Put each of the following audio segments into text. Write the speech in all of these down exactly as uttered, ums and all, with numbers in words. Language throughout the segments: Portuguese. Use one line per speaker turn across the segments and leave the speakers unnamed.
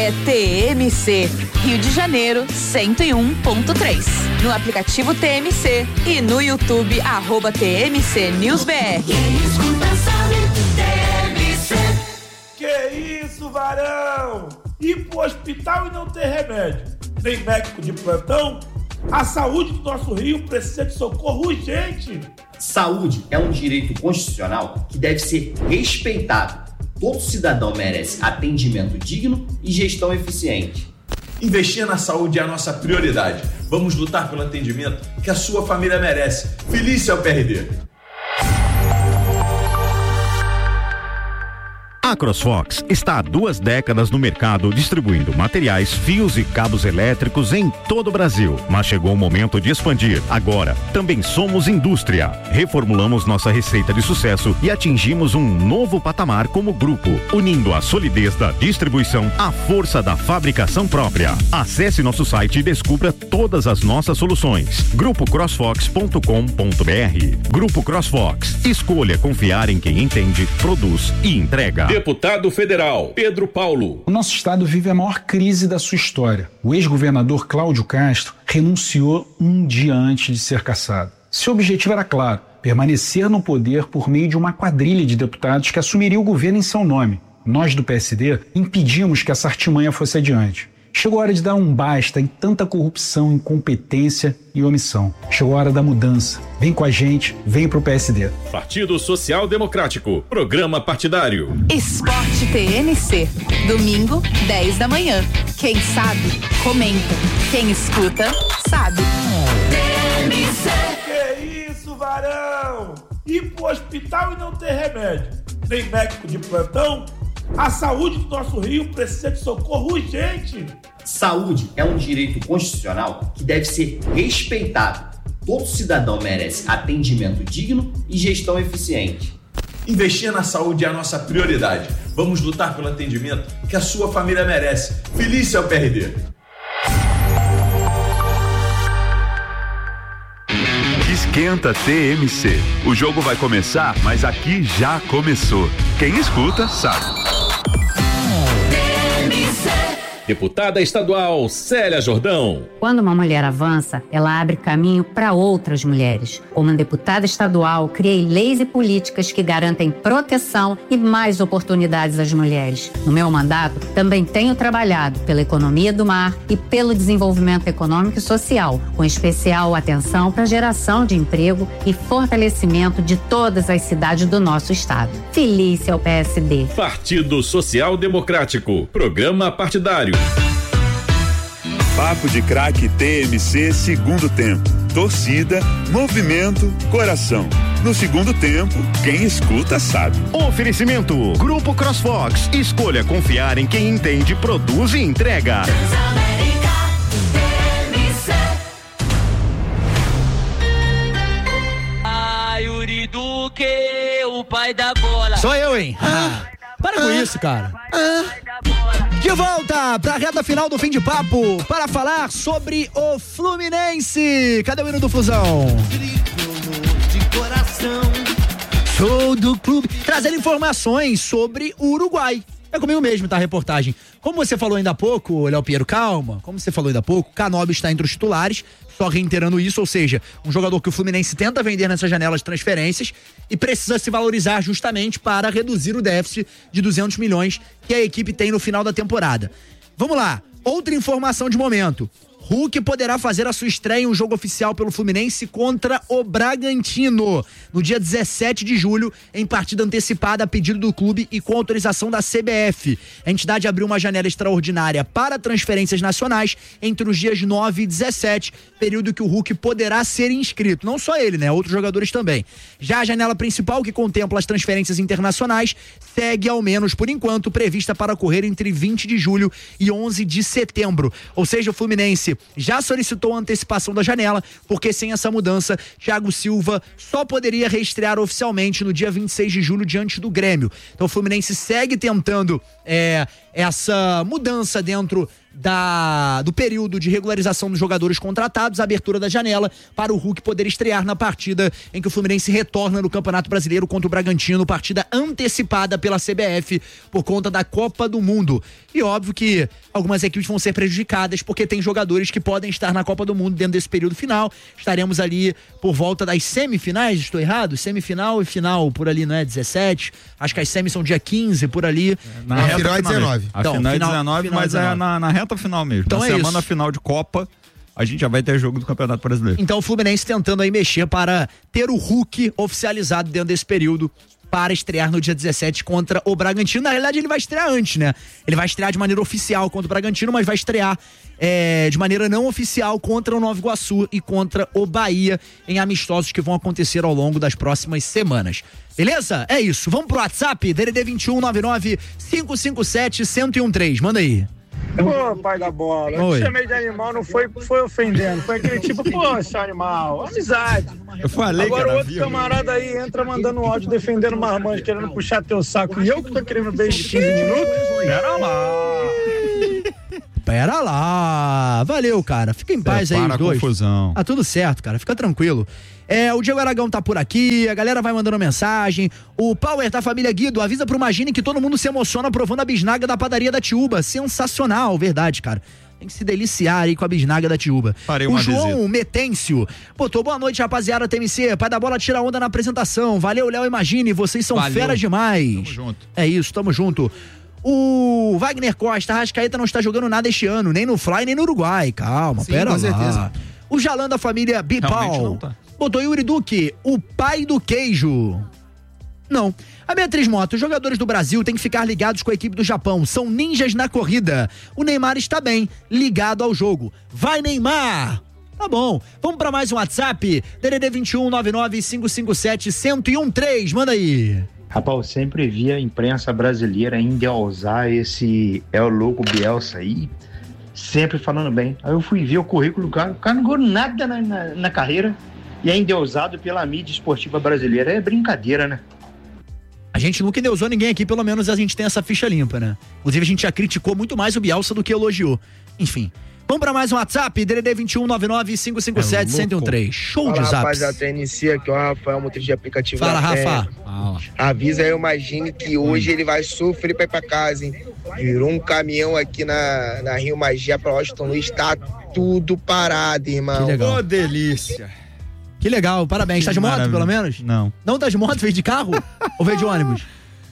É T M C, Rio de Janeiro, cento e um ponto três. No aplicativo T M C e no YouTube, arroba T M C News B R.
Que isso, varão? Ir pro hospital e não ter remédio, nem médico de plantão? A saúde do nosso Rio precisa de socorro urgente.
Saúde é um direito constitucional que deve ser respeitado. Todo cidadão merece atendimento digno e gestão eficiente.
Investir na saúde é a nossa prioridade. Vamos lutar pelo atendimento que a sua família merece. Feliz é o P R D.
A CrossFox está há duas décadas no mercado distribuindo materiais, fios e cabos elétricos em todo o Brasil. Mas chegou o momento de expandir. Agora, também somos indústria. Reformulamos nossa receita de sucesso e atingimos um novo patamar como grupo, unindo a solidez da distribuição à força da fabricação própria. Acesse nosso site e descubra todas as nossas soluções. grupo crossfox ponto com ponto b r. Grupo CrossFox. Escolha confiar em quem entende, produz e entrega.
Deputado Federal Pedro Paulo.
O nosso estado vive a maior crise da sua história. O ex-governador Cláudio Castro renunciou um dia antes de ser cassado. Seu objetivo era claro: permanecer no poder por meio de uma quadrilha de deputados que assumiria o governo em seu nome. Nós do P S D impedimos que essa artimanha fosse adiante. Chegou a hora de dar um basta em tanta corrupção, incompetência e omissão. Chegou a hora da mudança. Vem com a gente, vem pro P S D.
Partido Social Democrático, programa partidário.
Esporte T M C, domingo, dez da manhã. Quem sabe, comenta. Quem escuta, sabe.
T M C. Que isso, varão? Ir pro hospital e não ter remédio, nem médico de plantão? A saúde do nosso Rio precisa de socorro urgente.
Saúde é um direito constitucional que deve ser respeitado. Todo cidadão merece atendimento digno e gestão eficiente.
Investir na saúde é a nossa prioridade. Vamos lutar pelo atendimento que a sua família merece. Feliz é o P R D.
Esquenta T M C. O jogo vai começar, mas aqui já começou. Quem escuta, sabe.
Deputada estadual Célia Jordão.
Quando uma mulher avança, ela abre caminho para outras mulheres. Como deputada estadual, criei leis e políticas que garantem proteção e mais oportunidades às mulheres. No meu mandato, também tenho trabalhado pela economia do mar e pelo desenvolvimento econômico e social, com especial atenção para a geração de emprego e fortalecimento de todas as cidades do nosso estado. Feliz é o P S D.
Partido Social Democrático, programa partidário.
Papo de Craque T M C, segundo tempo. Torcida, movimento, coração. No segundo tempo, quem escuta sabe.
Oferecimento: Grupo CrossFox. Escolha confiar em quem entende, produz e entrega.
Ah, Yuri Duque, o pai da bola.
Sou eu, hein? Ah, para com ah, isso, cara. Ah. De volta para a reta final do Fim de Papo para falar sobre o Fluminense. Cadê o hino do Flusão? De coração. Show do clube. Trazendo informações sobre o Uruguai. É comigo mesmo, tá? A reportagem. Como você falou ainda há pouco, Léo Piero, calma. Como você falou ainda há pouco, Canóbio está entre os titulares. Só reiterando isso, ou seja, um jogador que o Fluminense tenta vender nessa janela de transferências e precisa se valorizar justamente para reduzir o déficit de duzentos milhões que a equipe tem no final da temporada. Vamos lá, outra informação de momento. Hulk poderá fazer a sua estreia em um jogo oficial pelo Fluminense contra o Bragantino, no dia dezessete de julho, em partida antecipada a pedido do clube e com autorização da C B F. A entidade abriu uma janela extraordinária para transferências nacionais entre os dias nove e dezessete, período que o Hulk poderá ser inscrito. Não só ele, né? Outros jogadores também. Já a janela principal, que contempla as transferências internacionais, segue, ao menos por enquanto, prevista para ocorrer entre vinte de julho e onze de setembro. Ou seja, o Fluminense já solicitou a antecipação da janela, porque sem essa mudança, Thiago Silva só poderia reestrear oficialmente no dia vinte e seis de julho diante do Grêmio. Então o Fluminense segue tentando é, essa mudança dentro da, do período de regularização dos jogadores contratados, a abertura da janela para o Hulk poder estrear na partida em que o Fluminense retorna no Campeonato Brasileiro contra o Bragantino, partida antecipada pela C B F por conta da Copa do Mundo. E óbvio que algumas equipes vão ser prejudicadas porque tem jogadores que podem estar na Copa do Mundo dentro desse período final. Estaremos ali por volta das semifinais, estou errado? Semifinal e final por ali, não é? dezessete. Acho que as semis são dia quinze, por ali.
Na a final é dezenove. A
então,
final é
final,
dezenove,
final
mas
dezenove.
é na, na reta final mesmo.
Então
na
é
semana
isso.
final de Copa, a gente já vai ter jogo do Campeonato Brasileiro.
Então o Fluminense tentando aí mexer para ter o Hulk oficializado dentro desse período para estrear no dia dezessete contra o Bragantino. Na realidade ele vai estrear antes, né? Ele vai estrear de maneira oficial contra o Bragantino, mas vai estrear é, de maneira não oficial contra o Nova Iguaçu e contra o Bahia em amistosos que vão acontecer ao longo das próximas semanas. Beleza? É isso. Vamos pro WhatsApp, D D D vinte e um, nove nove, cinco cinco sete, um zero um três. Manda aí.
Pô, pai da bola, eu te chamei de animal, não foi, foi ofendendo, foi aquele tipo, pô, seu animal, amizade.
Eu falei
Agora
que era
o outro
vivo.
camarada aí entra mandando um áudio defendendo o marmanjo, querendo puxar teu saco, e eu que tô querendo beijo de quinze minutos? Pera lá.
Pera lá. Valeu, cara. Fica em paz aí,
Para
os dois.
a confusão.
Tá tudo certo, cara. Fica tranquilo. É, o Diego Aragão tá por aqui, a galera vai mandando mensagem. O Power da família Guido avisa pro Magine que todo mundo se emociona provando a bisnaga da padaria da Tiúba. Sensacional, verdade, cara. Tem que se deliciar aí com a bisnaga da Tiúba.
Farei
O
uma
João
visita.
Metêncio botou boa noite, rapaziada T M C. Pai da bola tira onda na apresentação. Valeu, Léo e Magine, vocês são
Valeu.
feras demais.
Tamo junto.
É isso, tamo junto. O Wagner Costa, Arrascaeta não está jogando nada este ano, nem no Fly, nem no Uruguai. Calma,
Sim,
pera
com
lá.
certeza.
O Jalan da família
Realmente
Bipal
não tá.
botou Yuri Duque, o pai do queijo. Não. A Beatriz Mota, os jogadores do Brasil têm que ficar ligados com a equipe do Japão. São ninjas na corrida. O Neymar está bem, ligado ao jogo. Vai, Neymar! Tá bom. Vamos para mais um WhatsApp. D D D vinte e um, nove nove, cinco cinco sete, um zero um três. Manda aí.
Rapaz, eu sempre vi a imprensa brasileira endeusar esse é o louco Bielsa aí, sempre falando bem. Aí eu fui ver o currículo do cara, o cara não ganhou nada na, na, na carreira e é endeusado pela mídia esportiva brasileira. É brincadeira, né?
A gente nunca endeusou ninguém aqui, pelo menos a gente tem essa ficha limpa, né? Inclusive a gente já criticou muito mais o Bielsa do que elogiou. Enfim. Vamos pra mais um WhatsApp, D D D vinte e um, nove nove, cinco cinco sete, um zero um três. Show
Fala,
de zaps.
rapaziada, T N C, aqui é o Rafael, motorista de aplicativo.
Fala,
da
Rafa.
Penha. Avisa aí, eu imagine que hoje ele vai sofrer pra ir pra casa, hein? Virou um caminhão aqui na, na Rio Magia pra Washington Luiz, tá tudo parado, irmão.
Que legal.
Ô, delícia.
Que legal, parabéns.
Que
Tá de moto,
maravilha.
pelo menos?
Não.
Não tá de moto? Veio de carro? Ou veio de ônibus?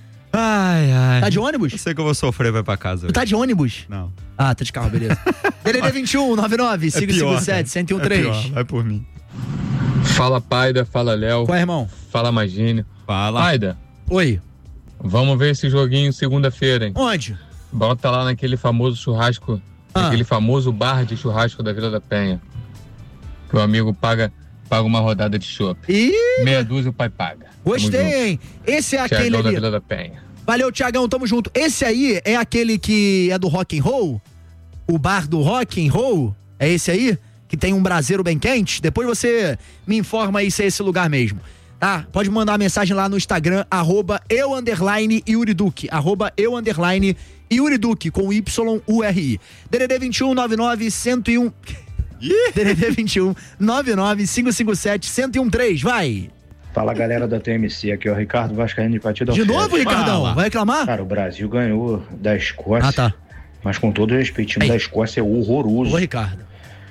Ai, ai.
Tá de ônibus?
Eu sei que eu vou sofrer, vai pra casa.
Tu tá de ônibus?
Não.
Ah, tá de carro, beleza. D D D vinte e um, nove nove, cinco cinco sete, um zero um três.
É pior, vai por mim.
Fala, Paida. Fala, Léo.
Qual é, irmão?
Fala, Magine.
Fala.
Paida.
Oi.
Vamos ver esse joguinho segunda-feira, hein?
Onde?
Bota lá naquele famoso churrasco,
Ah.
naquele famoso bar de churrasco da Vila da Penha. Que o amigo paga, paga uma rodada de chopp.
Ih!
Meia dúzia o pai paga.
Gostei, hein? Esse é aquele
Tiagão da
ali.
Vila da Penha.
Valeu, Tiagão, tamo junto. Esse aí é aquele que é do rock and roll? O bar do rock and roll? É esse aí? Que tem um braseiro bem quente? Depois você me informa aí se é esse lugar mesmo. Tá? Pode mandar uma mensagem lá no Instagram, arroba eu underline Yuri Duque, arroba eu underline Yuri Duque, com Y U R I. D D D vinte e um, nove nove, cento e um... D D D vinte e um, nove nove, cinco cinco sete, um zero um três, vai!
Fala, galera da T M C, aqui é o Ricardo Vascaíno de Partido
De novo, Ricardão? Vai reclamar?
Cara, o Brasil ganhou da Escócia.
Ah, tá.
Mas com todo respeito, o time
Ei.
da Escócia é horroroso.
Ô, Ricardo.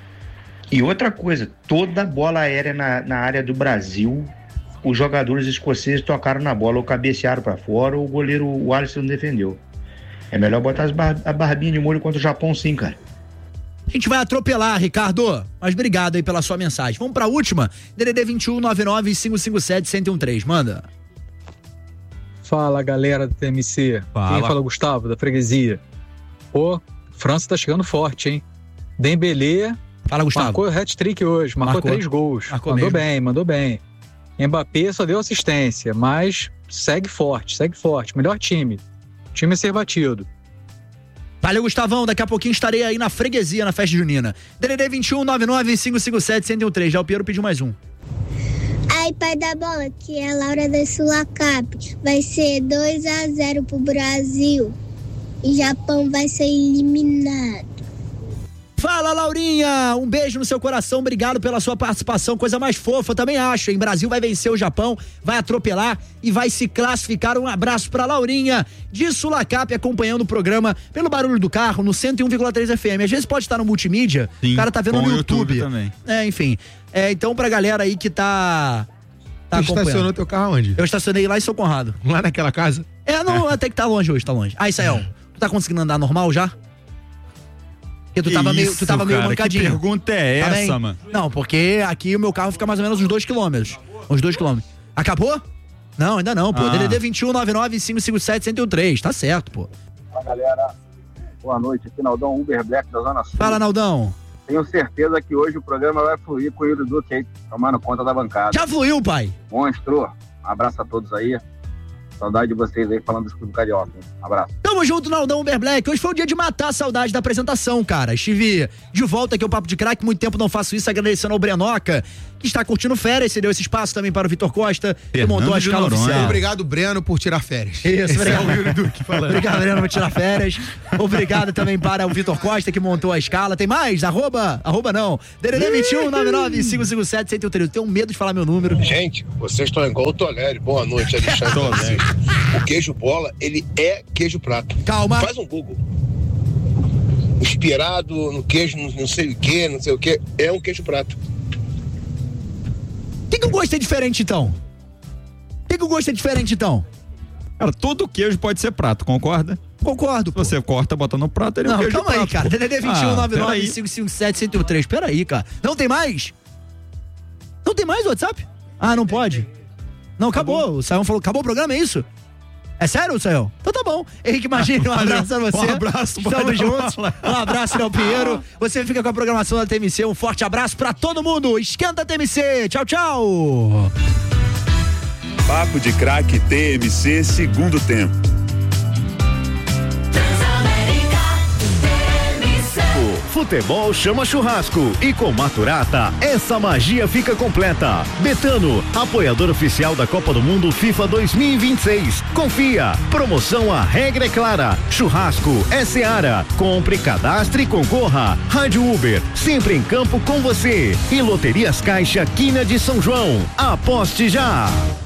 E outra coisa, toda bola aérea na, na área do Brasil, os jogadores escoceses tocaram na bola, ou cabecearam pra fora, ou o goleiro, o Alisson, não defendeu. É melhor botar as bar- a barbinha de molho contra o Japão, sim, cara.
A gente vai atropelar, Ricardo. Mas obrigado aí pela sua mensagem. Vamos pra última? D D D vinte e um, nove nove, cinco cinco sete, um zero um três. Manda.
Fala, galera do T M C.
Fala.
Quem fala, Gustavo, da freguesia. Pô, França tá chegando forte, hein? Dembélé
Fala, Gustavo.
marcou hat-trick hoje, marcou,
Marcou.
três gols.
Marcou
mandou
mesmo.
bem, mandou bem. Mbappé só deu assistência, mas segue forte, segue forte. Melhor time. Time a ser batido.
Valeu, Gustavão. Daqui a pouquinho estarei aí na freguesia, na festa junina. D D D vinte e um, nove nove, cinco cinco sete, um zero um três. Já o Piero pediu mais um.
Aí, pai da bola, que é a Laura da Sulacap. Vai ser dois a zero pro Brasil. E Japão vai ser eliminado.
Fala, Laurinha, um beijo no seu coração, obrigado pela sua participação, coisa mais fofa, eu também acho, hein? Brasil vai vencer o Japão, vai atropelar e vai se classificar. Um abraço pra Laurinha de Sulacap, acompanhando o programa pelo barulho do carro no cento e um vírgula três F M. Às vezes pode estar no multimídia,
Sim,
o cara tá vendo
com
no
o
YouTube.
YouTube também.
É, enfim. É, então pra galera aí que tá... Tá
tu estacionou teu carro onde?
Eu estacionei lá em São Conrado.
Lá naquela casa?
É, não, até que tá longe hoje, tá longe. Ah, Israel, tu tá conseguindo andar normal já? Porque tu
Que
tava meio,
isso,
tu tava meio
cara,
mancadinho.
que pergunta é
Tá
essa,
bem?
mano?
Não, porque aqui o meu carro fica mais ou menos uns dois quilômetros. Uns dois quilômetros. Acabou? Não, ainda não, pô.
Ah.
D D D vinte e um, nove nove, cinco cinco sete, um zero um três. Tá certo, pô.
Fala, galera. Boa noite. Aqui, Naldão Uber Black da Zona Sul.
Fala, Naldão.
Tenho certeza que hoje o programa vai fluir com o Yuri Duque aí, tomando conta da bancada.
Já fluiu, pai.
Monstro. Um abraço a todos aí. Saudade de vocês aí falando do Escudo Carioca. Hein? Um abraço.
Tamo junto, Naldão Uber Black. Hoje foi o dia de matar a saudade da apresentação, cara. Estive de volta aqui ao Papo de Crack. Muito tempo não faço isso, agradecendo ao Brenoca, que está curtindo férias. Você deu esse espaço também para o Vitor Costa, que montou a escala oficial.
Obrigado, Breno, por tirar férias.
Isso, obrigado.
Esse é o Yuri Duque falando.
Obrigado, Breno, por tirar férias. Obrigado também para o Vitor Costa, que montou a escala. Tem mais? Arroba? Arroba não. D D D vinte e um, nove nove, cinco cinco sete, um zero um três. Eu tenho medo de falar meu número.
Gente, vocês estão igual o Tolério. Boa noite, Alexandre. O queijo bola, ele é queijo prato.
Calma.
Faz um Google. Inspirado no queijo, não sei o que, não sei o que, é um queijo prato.
O que, que o gosto é diferente, então? O que, que o gosto é diferente, então?
Cara, todo queijo pode ser prato, concorda?
Concordo.
Se você corta, bota no prato, ele é um
Não,
queijo
calma
prato.
aí, cara. D D D vinte e um, nove nove, cinco cinco sete, um zero um três. Pera aí, cara. Não tem mais? Não tem mais o WhatsApp? Ah, não pode? Não, acabou. O Sayão falou, acabou o programa, é isso? É sério, Sayão? Então tá bom. Henrique Magini, um abraço a você.
Um abraço,
Estamos juntos. Um abraço, Léo Pinheiro. Você fica com a programação da T M C. Um forte abraço pra todo mundo. Esquenta a T M C. Tchau, tchau.
Papo de Crack T M C, segundo tempo.
Futebol chama churrasco e com Maturata essa magia fica completa. Betano, apoiador oficial da Copa do Mundo FIFA dois mil e vinte e seis. Confia, promoção A Regra é Clara. Churrasco é Seara. Compre, cadastre e concorra. Rádio Uber, sempre em campo com você. E Loterias Caixa Quina de São João. Aposte já.